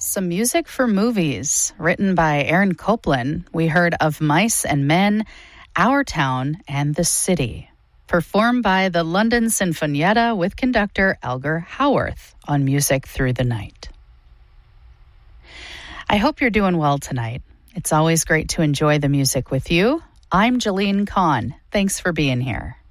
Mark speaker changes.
Speaker 1: Some music for movies. Written by Aaron Copland, we heard Of Mice and Men, Our Town, and The City. Performed by the London Sinfonietta with conductor Elgar Howarth on Music Through the Night. I hope you're doing well tonight. It's always great to enjoy the music with you. I'm Jalene Kahn. Thanks for being here.